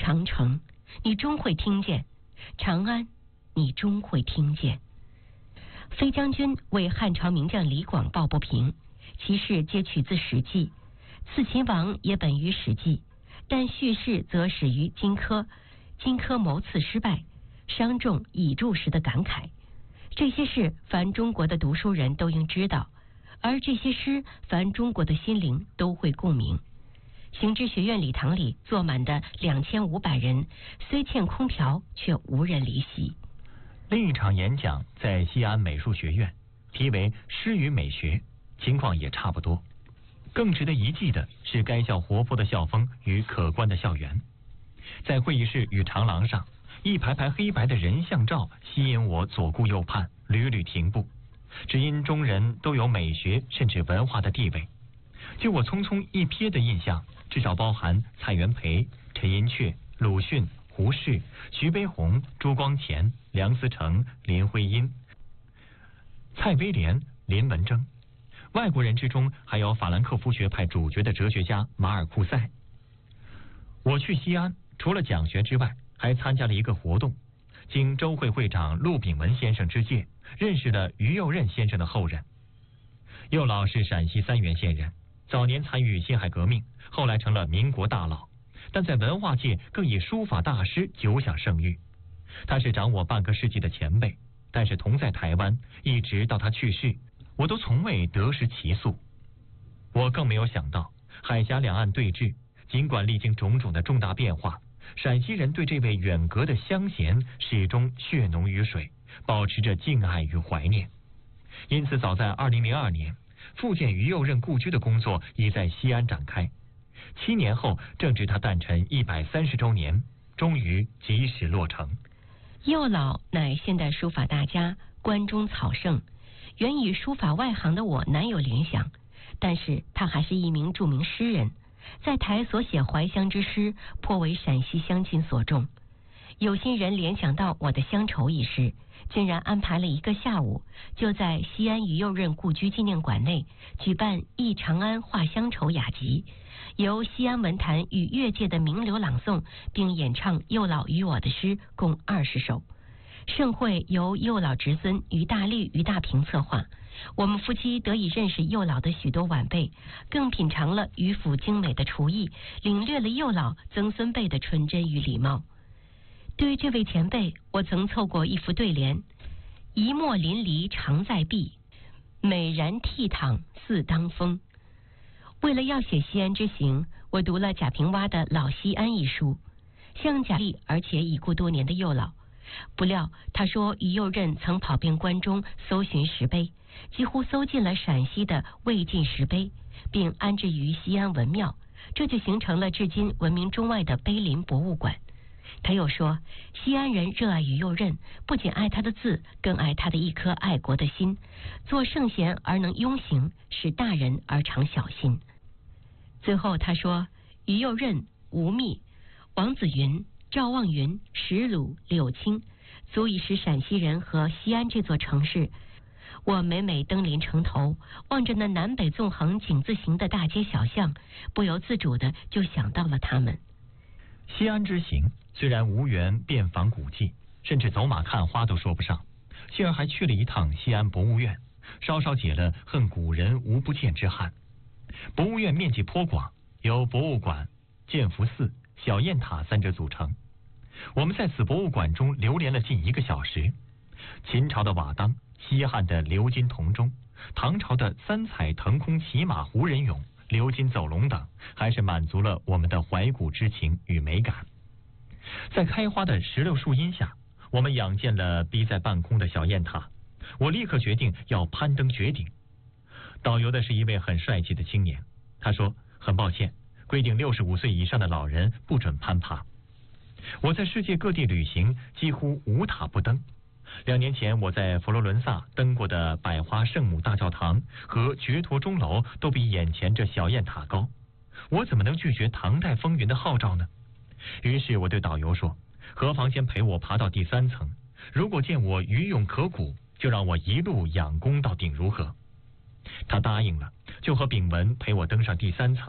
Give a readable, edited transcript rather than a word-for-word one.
长城，你终会听见；长安，你终会听见。飞将军为汉朝名将李广抱不平，其事皆取自《史记》，刺秦王也本于《史记》，但叙事则始于荆轲。荆轲谋刺失败，伤仲以助时的感慨。这些事凡中国的读书人都应知道，而这些诗凡中国的心灵都会共鸣。行知学院礼堂里坐满的2500人，虽欠空调，却无人离席。 另一场演讲在西安美术学院，题为《诗与美学》，情况也差不多。更值得一记的是该校活泼的校风与可观的校园。在会议室与长廊上，一排排黑白的人像照吸引我左顾右盼，屡屡停步，只因中人都有美学甚至文化的地位。就我匆匆一瞥的印象，至少包含蔡元培、陈寅恪、鲁迅、胡适、徐悲鸿、朱光潜、梁思成、林徽因、蔡威廉、林文征。外国人之中还有法兰克福学派主角的哲学家马尔库塞。我去西安除了讲学之外，还参加了一个活动，经周会会长陆炳文先生之介，认识了于右任先生的后人。右老是陕西三原县人，早年参与辛亥革命，后来成了民国大佬，但在文化界更以书法大师久享盛誉。他是长我半个世纪的前辈，但是同在台湾，一直到他去世，我都从未得识其素。我更没有想到，海峡两岸对峙，尽管历经种种的重大变化，陕西人对这位远隔的乡贤始终血浓于水，保持着敬爱与怀念。因此早在2002年，复建于右任故居的工作已在西安展开。7年后，正值他诞辰130周年，终于及时落成。 右老乃现代书法大家，关中草圣，原与书法外行的我难有联想，但是他还是一名著名诗人，在台所写怀乡之诗，颇为陕西乡亲所重。有心人联想到我的乡愁一事，竟然安排了一个下午，就在西安于右任故居纪念馆内举办忆长安话乡愁雅集，由西安文坛与乐界的名流朗诵，并演唱右老与我的诗共20首。盛会由右老侄孙于大律、于大平策划，我们夫妻得以认识右老的许多晚辈，更品尝了于府精美的厨艺，领略了右老曾孙辈的纯真与礼貌。对于这位前辈，我曾凑过一副对联：一墨淋漓常在壁，美然倜傥似当风。为了要写西安之行，我读了贾平凹的《老西安》一书，像贾历而且已故多年的右老，不料他说于右任曾跑遍关中搜寻石碑，几乎搜尽了陕西的魏晋石碑，并安置于西安文庙，这就形成了至今闻名中外的碑林博物馆。他又说，西安人热爱于右任，不仅爱他的字，更爱他的一颗爱国的心。做圣贤而能庸行，使大人而常小心。最后他说，于右任、吴宓、王子云、赵望云、石鲁、柳青，足以使陕西人和西安这座城市。我每每登临城头，望着那南北纵横井字形的大街小巷，不由自主的就想到了他们。 西安之行虽然无缘遍访古迹，甚至走马看花都说不上，幸而还去了一趟西安博物院，稍稍解了恨古人无不见之憾。博物院面积颇广，由博物馆、建福寺、小雁塔3者组成。我们在此博物馆中流连了近1个小时。秦朝的瓦当、西汉的鎏金铜钟、唐朝的3彩腾空骑马胡人俑、鎏金走龙等，还是满足了我们的怀古之情与美感。在开花的石榴树荫下，我们仰见了逼在半空的小雁塔，我立刻决定要攀登绝顶。导游的是一位很帅气的青年，他说很抱歉，规定65岁以上的老人不准攀爬。我在世界各地旅行，几乎无塔不登。2年前我在佛罗伦萨登过的百花圣母大教堂和觉陀钟楼都比眼前这小雁塔高，我怎么能拒绝唐代风云的号召呢？于是我对导游说，何妨先陪我爬到第3层，如果见我余勇可鼓，就让我一路仰攻到顶如何？他答应了，就和炳文陪我登上第3层。